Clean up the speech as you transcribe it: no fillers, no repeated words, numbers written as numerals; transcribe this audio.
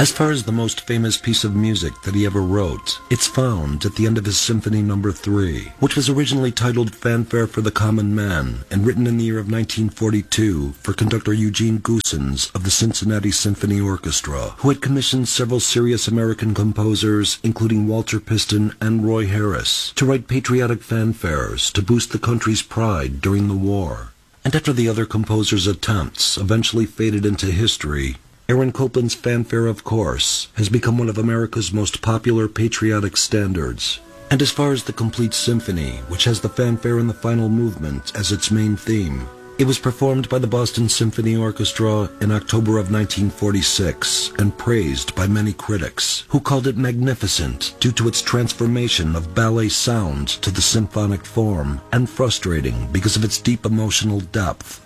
As far as the most famous piece of music that he ever wrote, it's found at the end of his Symphony No. 3, which was originally titled Fanfare for the Common Man and written in the year of 1942 for conductor Eugene Goossens of the Cincinnati Symphony Orchestra, who had commissioned several serious American composers, including Walter Piston and Roy Harris, to write patriotic fanfares to boost the country's pride during the war. And after the other composers' attempts eventually faded into history, Aaron Copland's Fanfare, of course, has become one of America's most popular patriotic standards. And as far as the complete symphony, which has the fanfare in the final movement as its main theme, it was performed by the Boston Symphony Orchestra in October of 1946 and praised by many critics, who called it magnificent due to its transformation of ballet sound to the symphonic form, and frustrating because of its deep emotional depth.